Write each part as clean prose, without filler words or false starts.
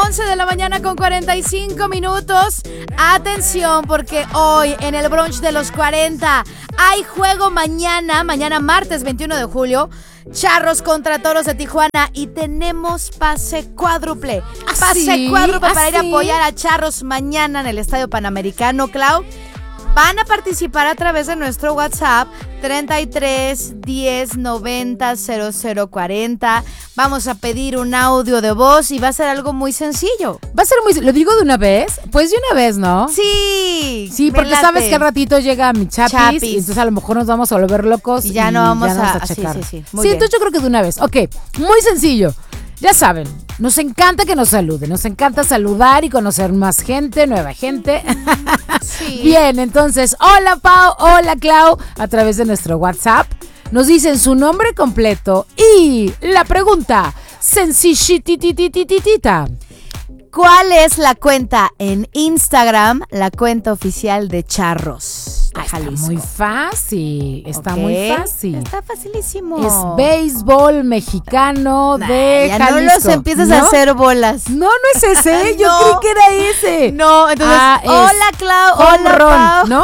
11 de la mañana con 45 minutos. Atención, porque hoy en el brunch de los 40 hay juego mañana martes 21 de julio. Charros contra Toros de Tijuana y tenemos pase cuádruple. Pase cuádruple para ir a apoyar a Charros mañana en el Estadio Panamericano, Clau. Van a participar a través de nuestro WhatsApp 33 10 90 00 40. Vamos a pedir un audio de voz y va a ser algo muy sencillo. Va a ser muy... ¿Lo digo de una vez? Pues de una vez, ¿no? Sí, porque sabes que al ratito llega mi chapis y entonces a lo mejor nos vamos a volver locos y ya no vamos a checar. Sí, entonces yo creo que de una vez. Ok, muy sencillo. Ya saben, nos encanta que nos saluden, nos encanta saludar y conocer más gente, nueva gente. Sí. Bien, entonces, hola Pau, hola Clau, a través de nuestro WhatsApp. Nos dicen su nombre completo y la pregunta sencillititititita. ¿Cuál es la cuenta en Instagram, la cuenta oficial de Charros de Jalisco? Está muy fácil, muy fácil. Está facilísimo. Es béisbol mexicano de ya Jalisco. No los empieces a hacer bolas. No es ese, yo creí que era ese. No, entonces, hola Clau, hola Pau. ¿No?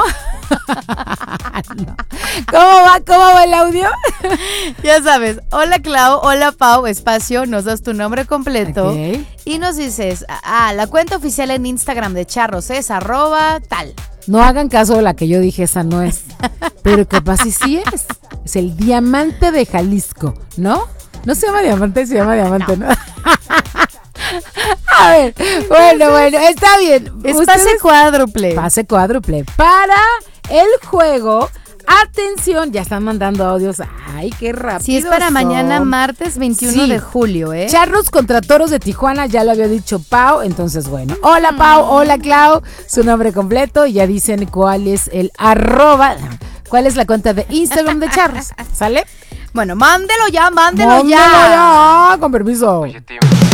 ¿Cómo va el audio? Ya sabes, hola Clau, hola Pau, espacio, nos das tu nombre completo y nos dices, la cuenta oficial en Instagram de Charros es @tal. No hagan caso de la que yo dije, esa no es. Pero capaz sí es. Es el Diamante de Jalisco, ¿no? No se llama Diamante, se llama Diamante, ¿no? A ver, bueno, está bien. Es pase cuádruple. Pase cuádruple. Para el juego, atención, ya están mandando audios. Ay, qué rápido. Sí, es para mañana martes 21 de julio, ¿eh? Charros contra Toros de Tijuana, ya lo había dicho Pau, entonces bueno. Hola Pau, hola Clau, su nombre completo y ya dicen cuál es el @, cuál es la cuenta de Instagram de Charros, ¿sale? Bueno, mándelo ya, con permiso.